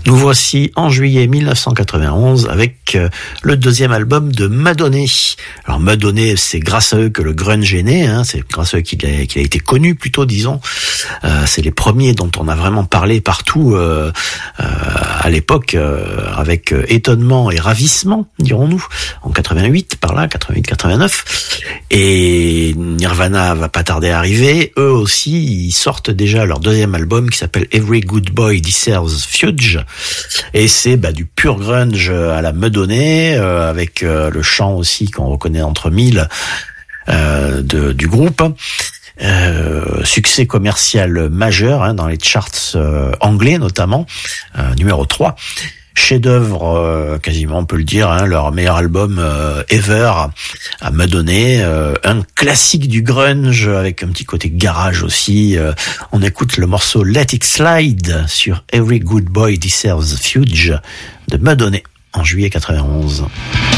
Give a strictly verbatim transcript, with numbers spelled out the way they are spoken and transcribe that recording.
Nous voici en juillet mille neuf cent quatre-vingt-onze avec euh, le deuxième album de Madonna. Alors Madonna, c'est grâce à eux que le grunge est né, hein, c'est grâce à eux qu'il a, qu'il a été connu plutôt, disons. Euh, c'est les premiers dont on a vraiment parlé partout euh, euh, à l'époque, euh, avec euh, étonnement et ravissement, dirons-nous, en quatre-vingt-huit, par là, quatre-vingt-huit quatre-vingt-neuf. Et Nirvana va pas tarder à arriver. Eux aussi, ils sortent déjà leur deuxième album qui s'appelle Every Good Boy Deserves Fuge. Et c'est bah, du pur grunge à la Madonna, euh, avec euh, le chant aussi qu'on reconnaît entre mille euh, de, du groupe. Euh, succès commercial majeur hein, dans les charts euh, anglais notamment, euh, numéro trois. Chef-d'œuvre, euh, quasiment on peut le dire, hein, leur meilleur album euh, ever à Madonna, euh, un classique du grunge avec un petit côté garage aussi. Euh, on écoute le morceau Let It Slide sur Every Good Boy Deserves Fuge de Madonna en juillet quatre-vingt-onze.